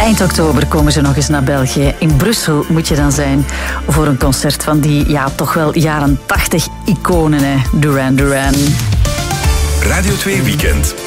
Eind oktober komen ze nog eens naar België. In Brussel moet je dan zijn voor een concert van die toch wel jaren 80 iconen, hè. Duran Duran. Radio 2 Weekend.